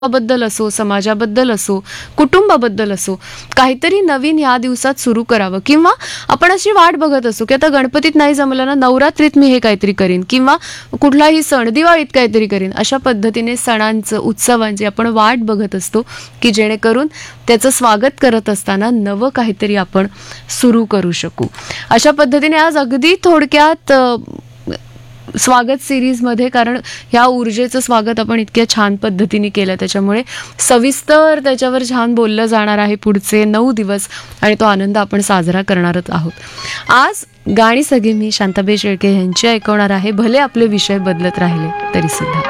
बद्दल असो, समाजाबद्दल असो, कुटुंबाबद्दल असो, काहीतरी नवीन या दिवसात सुरू करावं. किंवा आपण अशी वाट बघत असू की आता गणपतीत नाही जमलं ना, नवरात्रीत मी हे काहीतरी करीन किंवा कुठलाही सण, दिवाळीत काहीतरी करीन. अशा पद्धतीने सणांचं, उत्सवांची आपण वाट बघत असतो की जेणेकरून त्याचं स्वागत करत असताना नवं काहीतरी आपण सुरू करू शकू. अशा पद्धतीने आज अगदी थोडक्यात स्वागत सिरीजमध्ये, कारण ह्या ऊर्जेचं स्वागत आपण इतक्या छान पद्धतीने केलं, त्याच्यामुळे सविस्तर त्याच्यावर छान बोललं जाणार आहे पुढचे 9 दिवस आणि तो आनंद आपण साजरा करणारच आहोत. आज गाणी सगळी मी शांताबाई शेळके यांची ऐकवणार आहे, भले आपले विषय बदलत राहिले तरी सुद्धा.